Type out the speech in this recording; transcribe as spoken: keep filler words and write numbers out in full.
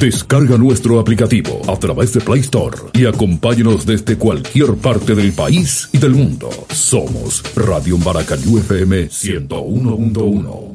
Descarga nuestro aplicativo a través de Play Store y acompáñenos desde cualquier parte del país y del mundo. Somos Radio Maracayú F M ciento uno punto uno.